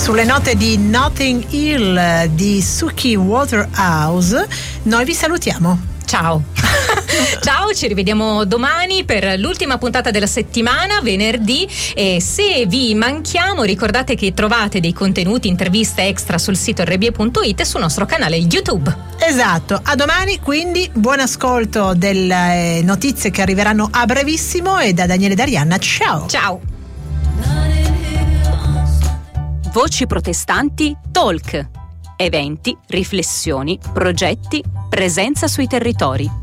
Sulle note di Notting Hill di Suki Waterhouse, noi vi salutiamo. Ciao. Ciao, ci rivediamo domani per l'ultima puntata della settimana, venerdì, e se vi manchiamo ricordate che trovate dei contenuti, interviste extra sul sito rbe.it e sul nostro canale YouTube. Esatto, a domani, quindi buon ascolto delle notizie che arriveranno a brevissimo, e da Daniele D'Arianna, ciao. Ciao. Voci protestanti Talk. Eventi, riflessioni, progetti, presenza sui territori.